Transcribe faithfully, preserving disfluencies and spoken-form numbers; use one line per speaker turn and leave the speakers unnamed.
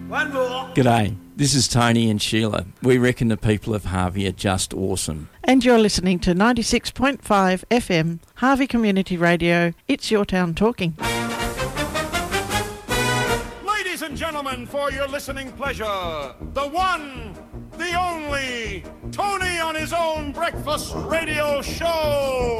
One more.
G'day, this is Tony and Sheila. We reckon the people of Harvey are just awesome.
And you're listening to ninety-six point five F M, Harvey Community Radio. It's your town talking.
Ladies and gentlemen, for your listening pleasure, the one, the only, Tony on his own breakfast radio show.